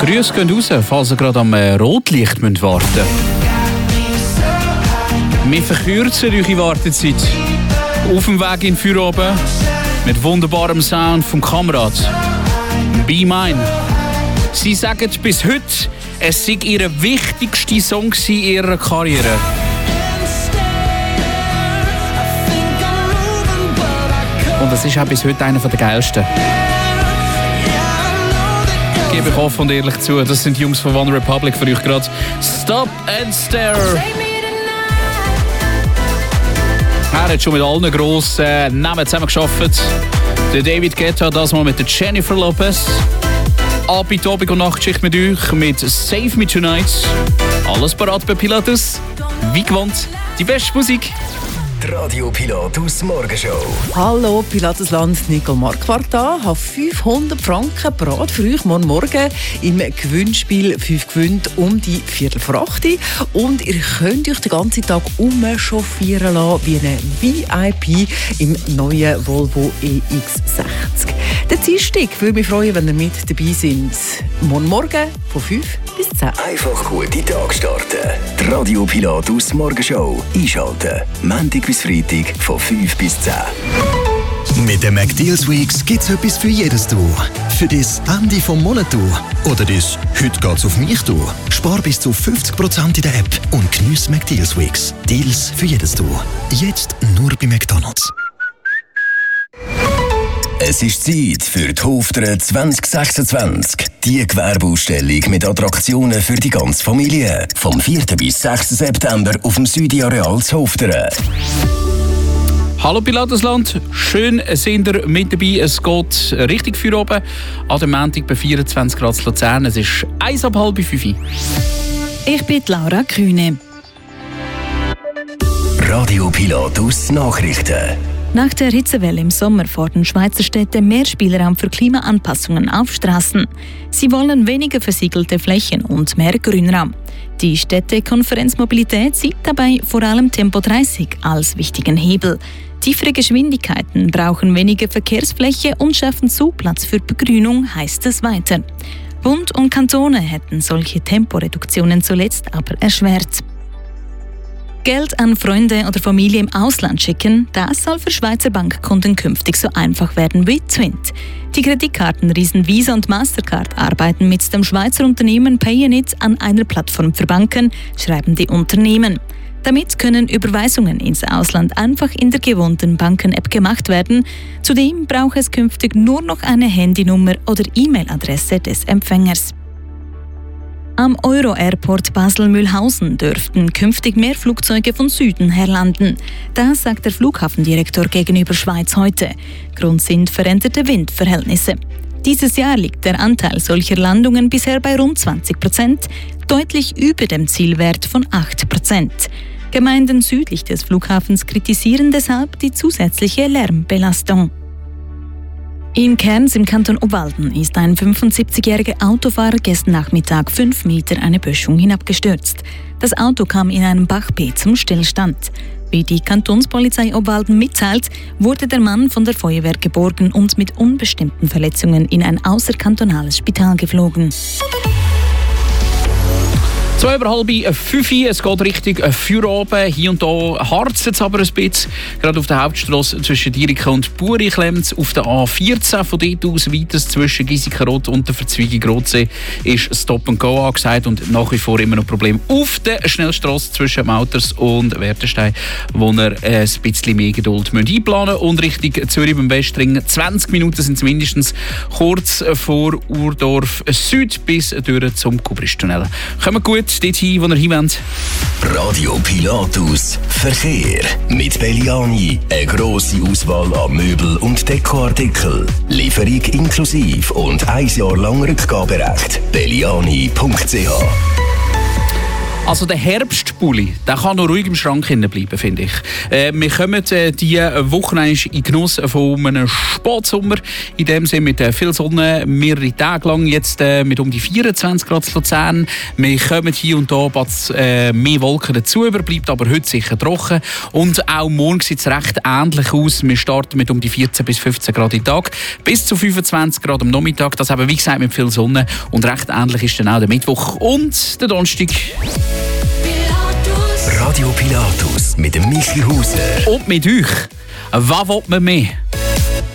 Grüße gehen raus, falls ihr gerade am Rotlicht warten müsst. Wir verkürzen eure Wartezeit. Auf dem Weg in Feierabend mit wunderbarem Sound vom Kamerad Be Mine. Sie sagen bis heute, es sei ihr wichtigster Song in ihrer Karriere. Und es ist auch bis heute einer der geilsten. Gebe ich offen und ehrlich zu, das sind die Jungs von One Republic für euch gerade. Stop and Stare. Er hat schon mit allen grossen Namen zusammengearbeitet. Der David Guetta, das mal mit der Jennifer Lopez. Abend, Abend und Nachtschicht mit euch mit Save Me Tonight. Alles parat bei Pilatus. Wie gewohnt, die beste Musik. Die Radio Pilatus Morgenshow. Hallo Pilatusland, Nicole Marquardt da. Ich habe 500 Franken parat für euch morgen im Gewinnspiel 5 gewinnt um die 7:45. Und ihr könnt euch den ganzen Tag umchauffieren lassen wie ein VIP im neuen Volvo EX60. Der Dienstag würde mich freuen, wenn ihr mit dabei seid. Morgen von 5 bis 10. Einfach gute Tag starten. Die Radio Pilatus Morgenshow. Einschalten. Montag bis Freitag von 5 bis 10. Mit den McDeals Weeks gibt's etwas für jedes Du. Für das Ende vom Monat Du. Oder das «Heute geht's auf mich Du». Spar bis zu 50% in der App und geniesse McDeals Weeks. Deals für jedes Du. Jetzt nur bei McDonald's. Es ist Zeit für die Hofteren 2026. Die Gewerbeausstellung mit Attraktionen für die ganze Familie. Vom 4. bis 6. September auf dem Südi-Areal zu Hofteren. Hallo Pilatusland, schön sind ihr mit dabei. Es geht richtig für oben. An dem Montag bei 24 Grad Luzern. Es ist 4:30. Ich bin Laura Kühne. Radio Pilatus Nachrichten. Nach der Hitzewelle im Sommer fordern Schweizer Städte mehr Spielraum für Klimaanpassungen auf Straßen. Sie wollen weniger versiegelte Flächen und mehr Grünraum. Die Städtekonferenz Mobilität sieht dabei vor allem Tempo 30 als wichtigen Hebel. Tiefere Geschwindigkeiten brauchen weniger Verkehrsfläche und schaffen Zuplatz für Begrünung, heißt es weiter. Bund und Kantone hätten solche Temporeduktionen zuletzt aber erschwert. Geld an Freunde oder Familie im Ausland schicken, das soll für Schweizer Bankkunden künftig so einfach werden wie Twint. Die Kreditkartenriesen Visa und Mastercard arbeiten mit dem Schweizer Unternehmen Payinit an einer Plattform für Banken, schreiben die Unternehmen. Damit können Überweisungen ins Ausland einfach in der gewohnten Banken-App gemacht werden. Zudem braucht es künftig nur noch eine Handynummer oder E-Mail-Adresse des Empfängers. Am Euro-Airport Basel-Mühlhausen dürften künftig mehr Flugzeuge von Süden her landen. Das sagt der Flughafendirektor gegenüber Schweiz heute. Grund sind veränderte Windverhältnisse. Dieses Jahr liegt der Anteil solcher Landungen bisher bei rund 20%, deutlich über dem Zielwert von 8%. Gemeinden südlich des Flughafens kritisieren deshalb die zusätzliche Lärmbelastung. In Kerns im Kanton Obwalden ist ein 75-jähriger Autofahrer gestern Nachmittag 5 Meter eine Böschung hinabgestürzt. Das Auto kam in einem Bachbeet zum Stillstand. Wie die Kantonspolizei Obwalden mitteilt, wurde der Mann von der Feuerwehr geborgen und mit unbestimmten Verletzungen in ein außerkantonales Spital geflogen. 4:30, es geht Richtung Feierabend. Hier und da harzt es aber ein bisschen. Gerade auf der Hauptstrasse zwischen Dierike und Buri klemmt es. Auf der A14 von dort aus weiter zwischen Giesikenrot und der Verzweigung Rotsee ist Stop and Go angesagt und nach wie vor immer noch Problem auf der Schnellstrasse zwischen Mauters und Wertenstein, wo ihr ein bisschen mehr Geduld einplanen müsst. Und Richtung Zürich beim Westring 20 Minuten sind es mindestens, kurz vor Urdorf Süd bis durch zum Kubristunnel. Kommt gut dorthin, wo ihr hin wollt. Radio Pilatus Verkehr mit Belliani. Eine grosse Auswahl an Möbel- und Dekoartikel. Lieferung inklusive und 1 Jahr lang Rückgaberecht. Belliani.ch. Also der Herbstpulli, der kann noch ruhig im Schrank bleiben, finde ich. Wir kommen diese Woche in Genuss von einem Spätsommer. In dem Sinne mit viel Sonne, mehrere Tage lang, jetzt mit um die 24 Grad in Luzern. Wir kommen hier und da mehr Wolken dazu, bleibt aber heute sicher trocken. Und auch morgen sieht es recht ähnlich aus. Wir starten mit um die 14 bis 15 Grad am Tag, bis zu 25 Grad am Nachmittag. Das eben, wie gesagt, mit viel Sonne. Und recht ähnlich ist dann auch der Mittwoch und der Donnerstag. Radio Pilatus mit dem Michi Hauser. Und mit euch. Was will man mehr?